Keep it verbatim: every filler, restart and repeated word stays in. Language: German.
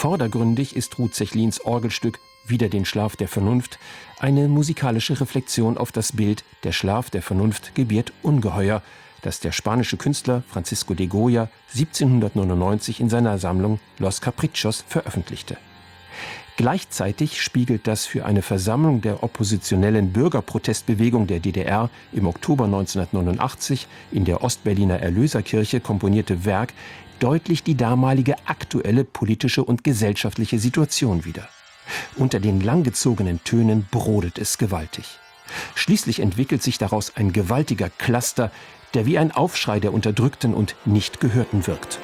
Vordergründig ist Ruth Zechlins Orgelstück »Wider den Schlaf der Vernunft« eine musikalische Reflexion auf das Bild »Der Schlaf der Vernunft gebiert Ungeheuer«, das der spanische Künstler Francisco de Goya siebzehnhundertneunundneunzig in seiner Sammlung Los Caprichos veröffentlichte. Gleichzeitig spiegelt das für eine Versammlung der oppositionellen Bürgerprotestbewegung der D D R im Oktober neunzehnhundertneunundachtzig in der Ostberliner Erlöserkirche komponierte Werk deutlich die damalige aktuelle politische und gesellschaftliche Situation wider. Unter den langgezogenen Tönen brodelt es gewaltig. Schließlich entwickelt sich daraus ein gewaltiger Cluster, der wie ein Aufschrei der Unterdrückten und Nicht-Gehörten wirkt.